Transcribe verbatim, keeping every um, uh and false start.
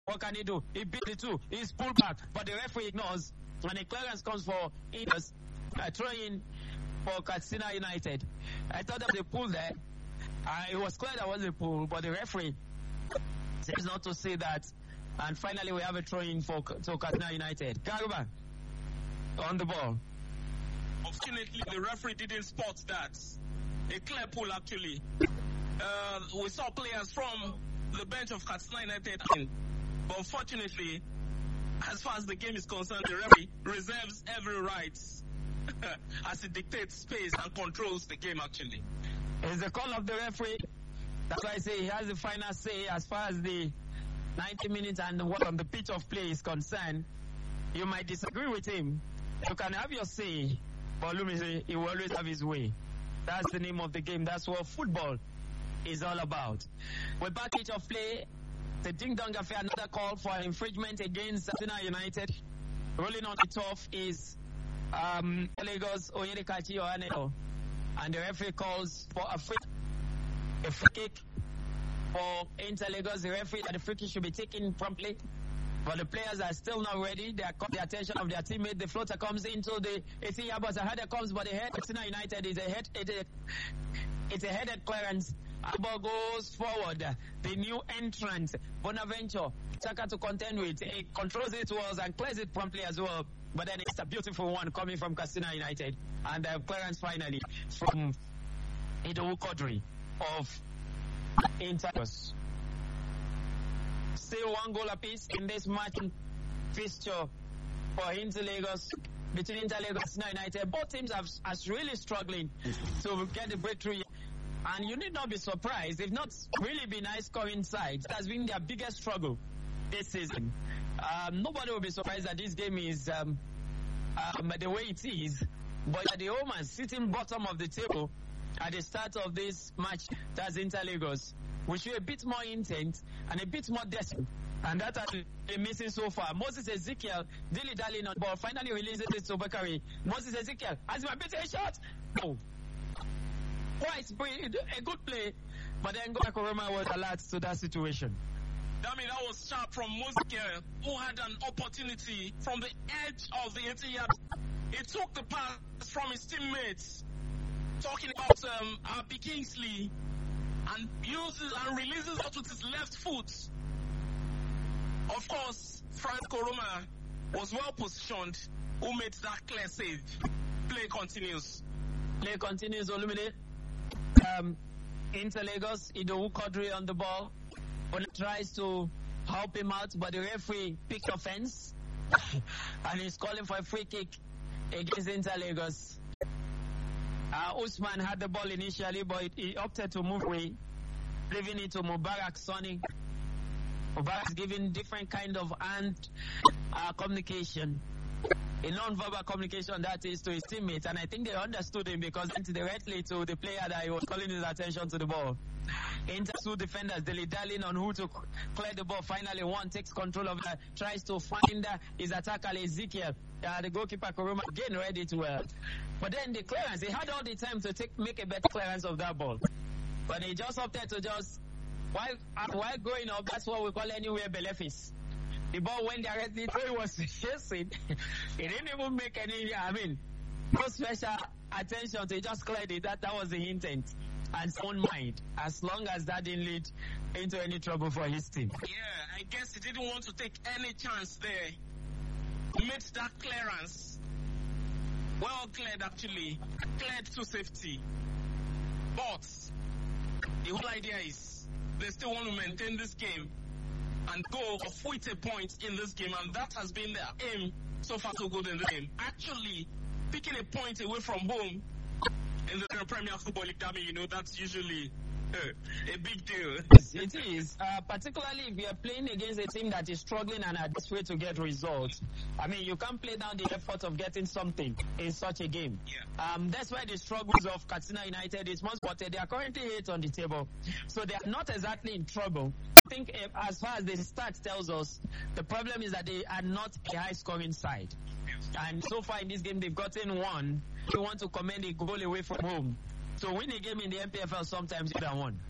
What can he do? He beat the two. He's pulled back, but the referee ignores. And a clearance comes for Indus, uh, throwing for Katsina United. I thought that they pulled there. Uh, it was clear that was a pull, but the referee says not to say that. And finally, we have a throw-in for to Katsina United. Garuba on the ball. Unfortunately, the referee didn't spot that. A clear pull, actually. Uh, we saw players from the bench of Katsina United, but unfortunately, as far as the game is concerned, the referee reserves every right as it dictates space and controls the game, actually. It's the call of the referee. That's why I say he has the final say as far as the ninety minutes and what on the pitch of play is concerned. You might disagree with him. You can have your say, but Lumi, he will always have his way. That's the name of the game. That's what football is all about. We're back pitch of play. The Ding Dong Affair, another call for infringement against Katsina United. Rolling on the turf is um, Lagos Oyedekachi Ohanelo. And the referee calls for a free, a free kick for Inter Lagos. The referee that the free kick should be taken promptly. But the players are still not ready. They are caught the attention of their teammate. The floater comes into the eighteen yard box. A header comes, but the head Katsina United is a head. It is, it's a headed clearance. The ball goes forward. The new entrant, Bonaventure, Chaka to contend with. He controls it well and clears it promptly as well. But then it's a beautiful one coming from Katsina United. And the clearance finally from Idowu Quadri of Inter. Still one goal apiece in this match fixture for Inter Lagos, between Inter Lagos and United. Both teams have, are really struggling to get the breakthrough. And you need not be surprised. They've not really been high scoring sides. It has been their biggest struggle this season. Um, nobody will be surprised that this game is um, um, the way it is. But the Oman sitting bottom of the table at the start of this match, that's Inter Lagos, we show a bit more intent and a bit more desperate. And that has been missing so far. Moses Ezekiel, dilly dallying on the ball, finally releases it to Bakari. Moses Ezekiel has been a shot. No. Quite a good play, but then Gola Koroma was alert to that situation. I mean, that was sharp from Moses, who had an opportunity from the edge of the eighty yard. He took the pass from his teammates, talking about um, Abi Kingsley, and uses and releases out with his left foot. Of course, Frank Koroma was well positioned, who made that clear save. Play continues. Play continues, Olumide. Um, Inter Lagos, Idowu Quadri on the ball. When he tries to help him out, but the referee picked offense and he's calling for a free kick against Inter Lagos. Uh, Usman had the ball initially, but he opted to move away, leaving it to Mubarak Soni. Mubarak is giving different kind of hand uh, communication. A non-verbal communication, that is, to his teammates, and I think they understood him because he went directly to the player that he was calling his attention to the ball. Inter two defenders, dilly-dallying on who to clear the ball. Finally, one takes control of that, tries to find uh, his attacker, Ezekiel. Uh, the goalkeeper, Koroma, again ready to... Uh, but then the clearance, he had all the time to take make a better clearance of that ball. But he just opted to just... While, uh, while going up, that's what we call anywhere Belefis. The ball went directly to it was chasing. He didn't even make any, I mean, no special attention to it, just cleared it. That, that was the intent and sound mind, as long as that didn't lead into any trouble for his team. Yeah, I guess he didn't want to take any chance there. He made that clearance. Well cleared, actually. Cleared to safety. But the whole idea is they still want to maintain this game and go off with a point in this game, and that has been their aim so far so good in the game. Actually, picking a point away from home in the Premier Football League, I mean, you know, that's usually uh, a big deal. It is, uh, particularly if you are playing against a team that is struggling and are desperate to get results. I mean, you can't play down the effort of getting something in such a game. Yeah. Um, that's why the struggles of Katsina United is most spotted. They are currently eighth on the table, so they are not exactly in trouble. I think if, as far as the stats tells us, the problem is that they are not a high-scoring side. And so far in this game, they've gotten one. They want to commend a goal away from home. So win a game in the N P F L sometimes you don't won.